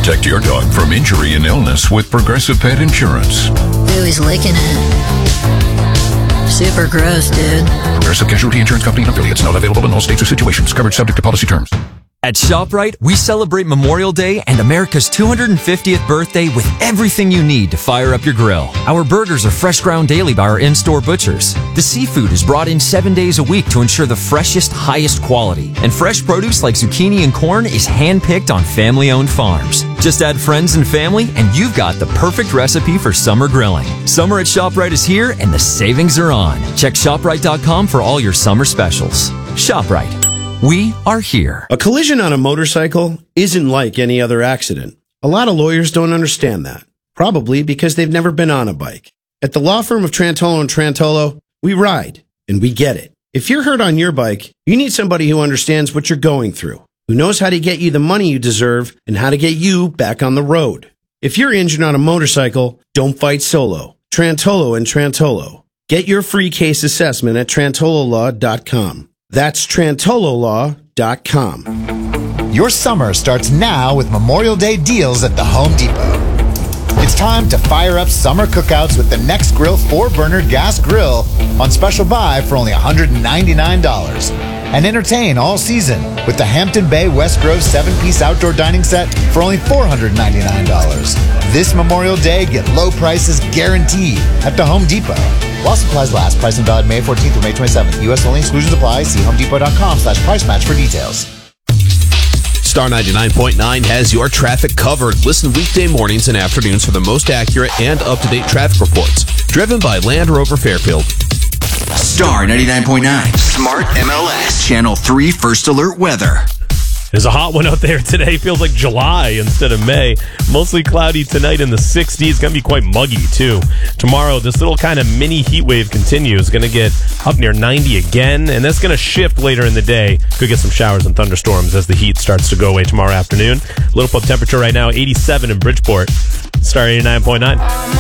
Protect your dog from injury and illness with Progressive Pet Insurance. Ooh, he's licking it. Super gross, dude. Progressive Casualty Insurance Company and affiliates. Not available in all states or situations. Coverage subject to policy terms. At ShopRite, we celebrate Memorial Day and America's 250th birthday with everything you need to fire up your grill. Our burgers are fresh ground daily by our in-store butchers. The seafood is brought in 7 days a week to ensure the freshest, highest quality. And fresh produce like zucchini and corn is hand-picked on family-owned farms. Just add friends and family, and you've got the perfect recipe for summer grilling. Summer at ShopRite is here, and the savings are on. Check ShopRite.com for all your summer specials. ShopRite. We are here. A collision on a motorcycle isn't like any other accident. A lot of lawyers don't understand that, probably because they've never been on a bike. At the law firm of Trantolo & Trantolo, we ride, and we get it. If you're hurt on your bike, you need somebody who understands what you're going through, who knows how to get you the money you deserve and how to get you back on the road. If you're injured on a motorcycle, don't fight solo. Trantolo & Trantolo. Get your free case assessment at trantololaw.com. That's trantololaw.com. Your summer starts now with Memorial Day deals at the Home Depot. It's time to fire up summer cookouts with the Next Grill 4-burner gas grill on special buy for only $199. And entertain all season with the Hampton Bay West Grove 7-piece outdoor dining set for only $499. This Memorial Day, get low prices guaranteed at the Home Depot. While supplies last. Price and valid May 14th through May 27th. U.S. only. Exclusions apply. See homedepot.com/price match for details. Star 99.9 has your traffic covered. Listen weekday mornings and afternoons for the most accurate and up-to-date traffic reports. Driven by Land Rover Fairfield. Star 99.9. Smart MLS. Channel 3 First Alert Weather. There's a hot one out there today. Feels like July instead of May. Mostly cloudy tonight in the 60s. It's going to be quite muggy, too. Tomorrow, this little kind of mini heat wave continues. Going to get up near 90 again, and that's going to shift later in the day. Could get some showers and thunderstorms as the heat starts to go away tomorrow afternoon. Little temperature right now, 87 in Bridgeport. Star 89.9.